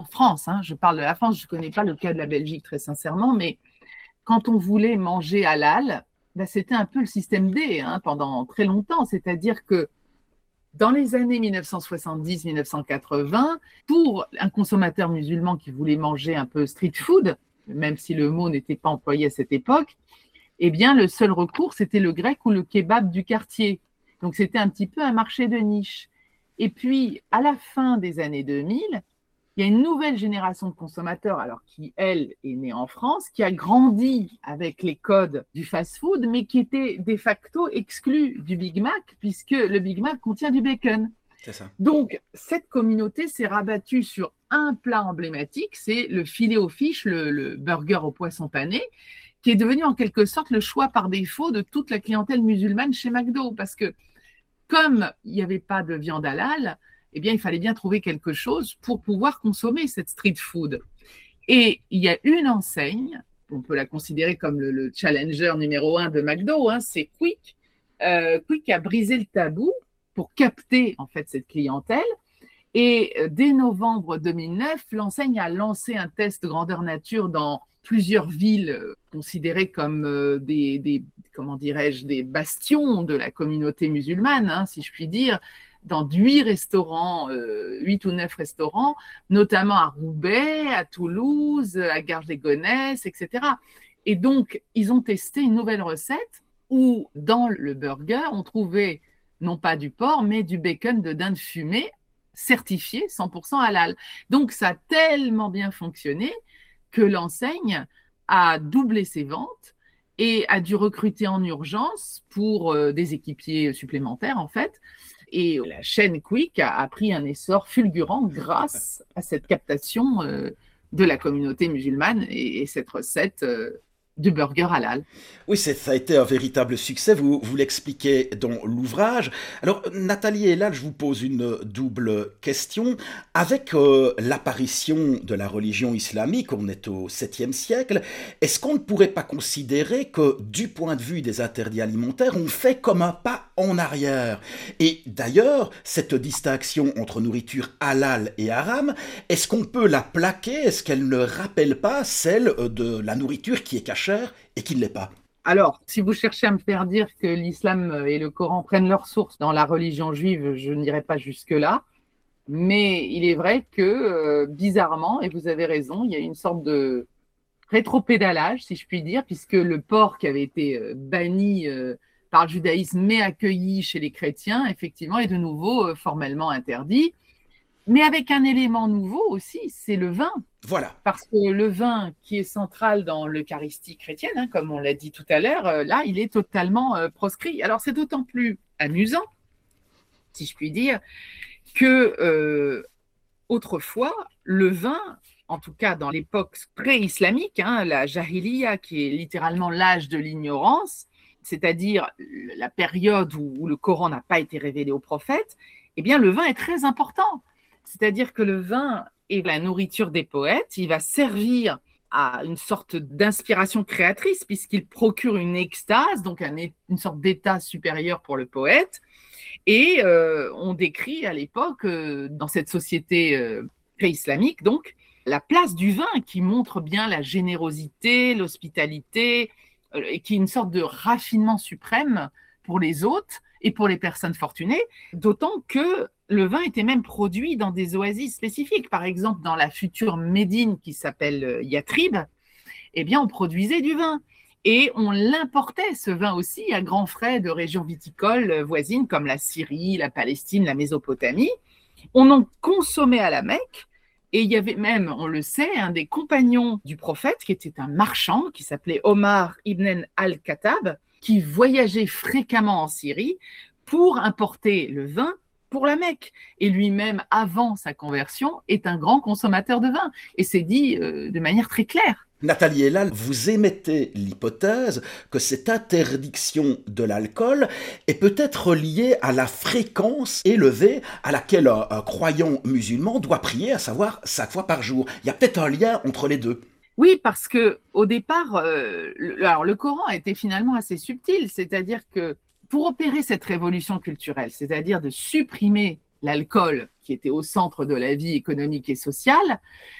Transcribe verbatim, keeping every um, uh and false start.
en France, hein, je parle de la France, je ne connais pas le cas de la Belgique très sincèrement, mais quand on voulait manger halal, ben, c'était un peu le système D hein, pendant très longtemps, c'est-à-dire que dans les années mille neuf cent soixante-dix mille neuf cent quatre-vingts, pour un consommateur musulman qui voulait manger un peu street food, même si le mot n'était pas employé à cette époque, eh bien, le seul recours, c'était le grec ou le kebab du quartier. Donc, c'était un petit peu un marché de niche. Et puis, à la fin des années deux mille, il y a une nouvelle génération de consommateurs, alors qui, elle, est née en France, qui a grandi avec les codes du fast-food, mais qui était de facto exclue du Big Mac, puisque le Big Mac contient du bacon. C'est ça. Donc, cette communauté s'est rabattue sur un plat emblématique, c'est le filet aux fiches, le, le burger au poisson pané, qui est devenu en quelque sorte le choix par défaut de toute la clientèle musulmane chez McDo. Parce que comme il n'y avait pas de viande halal, eh bien, il fallait bien trouver quelque chose pour pouvoir consommer cette street food. Et il y a une enseigne, on peut la considérer comme le, le challenger numéro un de McDo, hein, c'est Quick. Euh, Quick a brisé le tabou pour capter en fait cette clientèle. Et dès novembre deux mille neuf, l'enseigne a lancé un test grandeur nature dans plusieurs villes considérées comme des, des comment dirais-je, des bastions de la communauté musulmane, hein, si je puis dire, dans huit restaurants, euh, huit ou neuf restaurants, notamment à Roubaix, à Toulouse, à Garges-les-Gonesse, et cetera. Et donc, ils ont testé une nouvelle recette où, dans le burger, on trouvait non pas du porc, mais du bacon de dinde fumée, certifié cent pour cent halal. Donc, ça a tellement bien fonctionné que l'enseigne a doublé ses ventes et a dû recruter en urgence pour euh, des équipiers supplémentaires, en fait. Et la chaîne Quick a, a pris un essor fulgurant grâce à cette captation euh, de la communauté musulmane et, et cette recette euh, du burger halal. Oui, ça a été un véritable succès, vous, vous l'expliquez dans l'ouvrage. Alors, Nathalie et là, je vous pose une double question. Avec euh, l'apparition de la religion islamique, on est au septième siècle, est-ce qu'on ne pourrait pas considérer que, du point de vue des interdits alimentaires, on fait comme un pas en arrière? Et d'ailleurs, cette distinction entre nourriture halal et haram, est-ce qu'on peut la plaquer? Est-ce qu'elle ne rappelle pas celle de la nourriture qui est cachère et qui ne l'est pas? Alors, si vous cherchez à me faire dire que l'islam et le Coran prennent leur source dans la religion juive, je n'irai pas jusque-là. Mais il est vrai que, euh, bizarrement, et vous avez raison, il y a une sorte de rétropédalage, si je puis dire, puisque le porc qui avait été euh, banni euh, par le judaïsme mais accueilli chez les chrétiens, effectivement, est de nouveau euh, formellement interdit. Mais avec un élément nouveau aussi, c'est le vin. Voilà. Parce que le vin qui est central dans l'Eucharistie chrétienne, hein, comme on l'a dit tout à l'heure, euh, là, il est totalement euh, proscrit. Alors, c'est d'autant plus amusant, si je puis dire, que euh, autrefois, le vin, en tout cas dans l'époque pré-islamique, hein, la jahiliya, qui est littéralement l'âge de l'ignorance, c'est-à-dire la période où, où le Coran n'a pas été révélé aux prophètes, eh bien, le vin est très important. C'est-à-dire que le vin est la nourriture des poètes, il va servir à une sorte d'inspiration créatrice puisqu'il procure une extase, donc un, une sorte d'état supérieur pour le poète. Et euh, on décrit à l'époque, euh, dans cette société euh, pré-islamique, donc, la place du vin qui montre bien la générosité, l'hospitalité, euh, et qui est une sorte de raffinement suprême pour les hôtes et pour les personnes fortunées, d'autant que le vin était même produit dans des oasis spécifiques. Par exemple, dans la future Médine qui s'appelle Yatrib, eh bien, on produisait du vin. Et on l'importait, ce vin aussi, à grands frais de régions viticoles voisines comme la Syrie, la Palestine, la Mésopotamie. On en consommait à la Mecque. Et il y avait même, on le sait, un des compagnons du prophète, qui était un marchand, qui s'appelait Omar ibn al-Khattab, qui voyageait fréquemment en Syrie pour importer le vin pour la Mecque. Et lui-même, avant sa conversion, est un grand consommateur de vin. Et c'est dit euh, de manière très claire. Nathalie Elal, vous émettez l'hypothèse que cette interdiction de l'alcool est peut-être liée à la fréquence élevée à laquelle un, un croyant musulman doit prier, à savoir cinq fois par jour. Il y a peut-être un lien entre les deux. Oui, parce que au départ, euh, le, alors le Coran a été finalement assez subtil, c'est-à-dire que pour opérer cette révolution culturelle, c'est-à-dire de supprimer l'alcool, qui qui était au centre de la vie économique et sociale.